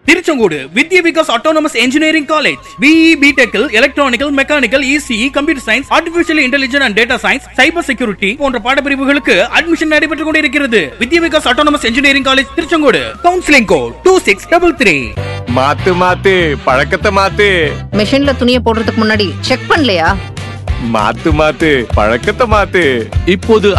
Tiruchengode Vidya Vikas autonomous engineering college. BE BTech electronical, mechanical, ECE, computer science, artificial intelligence and data science, cyber security போன்ற பாடப்பிரிவுகளுக்கு admission நடைபெற்றுக் கொண்டிருக்கிறது. வித்யா Vikas autonomous engineering college Tiruchengode. Counselling code 2633. மாத்து மாத்து பழக்கத்தை மாத்து. மெஷின்ல துணியை போடுறதுக்கு முன்னாடி செக் பண்ணலையா? மாத்து மாத்து பழக்கத்தை மாத்து. இப்போது